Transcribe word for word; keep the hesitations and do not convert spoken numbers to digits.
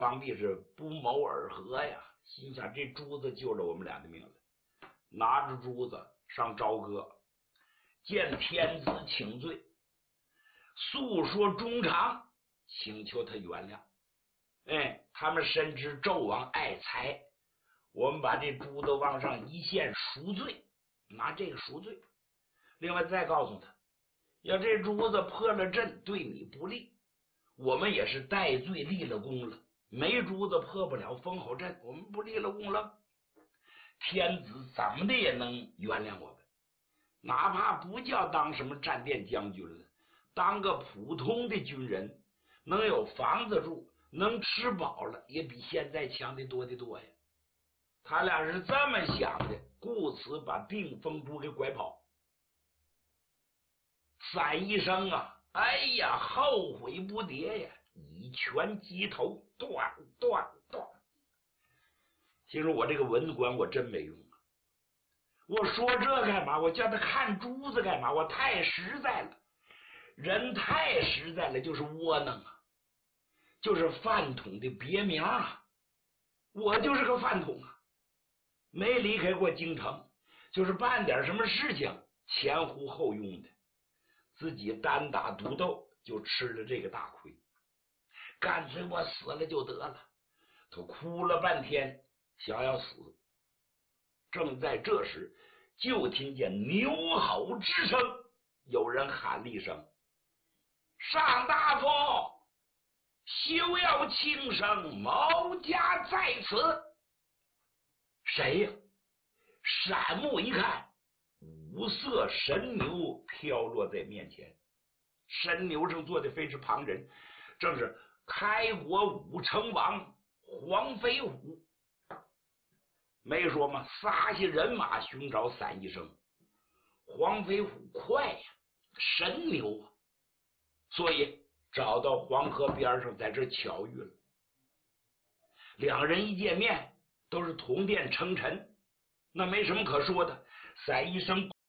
方必是不谋而合呀，心想这珠子救了我们俩的命了，拿着珠子上朝歌，见天子请罪，诉说衷肠，请求他原谅。哎，他们深知纣王爱财，我们把这珠子往上一献赎罪，拿这个赎罪。另外再告诉他，要这珠子破了阵对你不利，我们也是戴罪立了功了，没珠子破不了封侯阵，我们不立了功了，天子怎么的也能原谅我们，哪怕不叫当什么战殿将军了，当个普通的军人，能有房子住，能吃饱了，也比现在强的多的多呀。他俩是这么想的，故此把定风珠给拐跑。散医生啊，哎呀，后悔不迭呀，以拳击头，断断断。其实我这个文官我真没用啊，我说这干嘛？我叫他看珠子干嘛？我太实在了，人太实在了就是窝囊啊，就是饭桶的别名啊。我就是个饭桶啊，没离开过京城，就是办点什么事情前呼后拥的，自己单打独斗就吃了这个大亏，干脆我死了就得了。他哭了半天想要死，正在这时就听见牛吼之声，有人喊了一声：上大夫，休要轻生，某家在此。谁呀？闪目一看，五色神牛飘落在面前，神牛上坐的非是旁人，正是开国武成王黄飞虎。没说吗？撒下人马寻找散医生。黄飞虎快呀，神牛啊，所以找到黄河边上，在这巧遇了。两人一见面都是同殿称臣，那没什么可说的。散医生